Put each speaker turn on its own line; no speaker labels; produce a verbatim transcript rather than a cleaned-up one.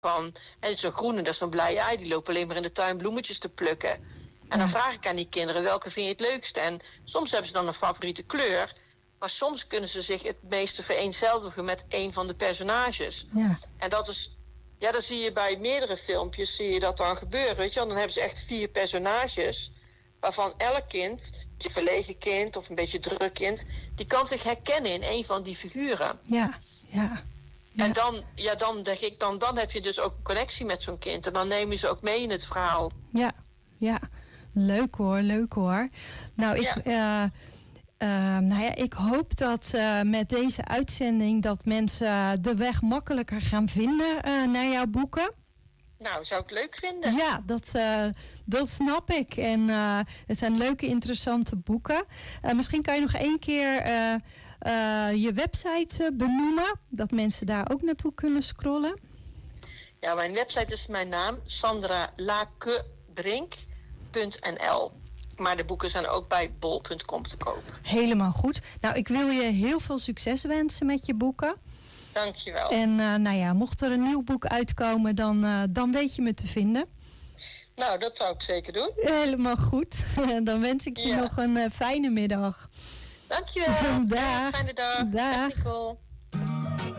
van, hè, zo'n groene, dat is zo'n blij ei, die lopen alleen maar in de tuin bloemetjes te plukken. En ja. dan vraag ik aan die kinderen, welke vind je het leukste? En soms hebben ze dan een favoriete kleur, maar soms kunnen ze zich het meeste vereenzelvigen met een van de personages.
Ja.
En dat is, ja, dan zie je bij meerdere filmpjes, zie je dat dan gebeuren, weet je wel. Dan hebben ze echt vier personages, waarvan elk kind, een verlegen kind of een beetje druk kind, die kan zich herkennen in een van die figuren.
Ja, ja. Ja.
En dan, ja, dan denk ik, dan, dan heb je dus ook een connectie met zo'n kind. En dan neem je ze ook mee in het verhaal.
Ja, ja. Leuk hoor, leuk hoor. Nou, ik, ja. uh, uh, nou ja, ik hoop dat uh, met deze uitzending dat mensen de weg makkelijker gaan vinden uh, naar jouw boeken.
Nou, zou ik leuk vinden.
Ja, dat, uh, dat snap ik. En uh, het zijn leuke, interessante boeken. Uh, misschien kan je nog één keer uh, uh, je website uh, benoemen. Dat mensen daar ook naartoe kunnen scrollen.
Ja, mijn website is mijn naam. Sandra Lakebrink punt n l. Maar de boeken zijn ook bij bol punt com te kopen.
Helemaal goed. Nou, ik wil je heel veel succes wensen met je boeken.
Dankjewel.
En uh, nou ja, mocht er een nieuw boek uitkomen, dan, uh, dan weet je me te vinden.
Nou, dat zou ik zeker doen.
Helemaal goed. Dan wens ik je ja. nog een uh, fijne middag.
Dankjewel.
Dag.
Fijne dag.
Dag.
Nicole.